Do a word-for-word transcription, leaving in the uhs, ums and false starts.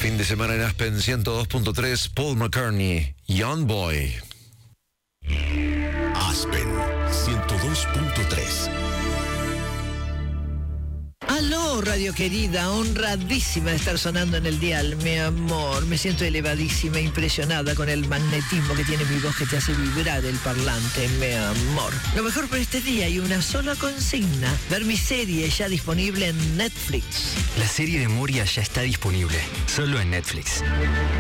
Fin de semana en Aspen ciento dos punto tres, Paul McCartney, Young Boy. Aspen ciento dos punto tres. Aló, radio querida, honradísima de estar sonando en el dial, mi amor. Me siento elevadísima, impresionada con el magnetismo que tiene mi voz que te hace vibrar el parlante, mi amor. Lo mejor para este día y una sola consigna: ver mi serie ya disponible en Netflix. La serie de Moria ya está disponible, solo en Netflix.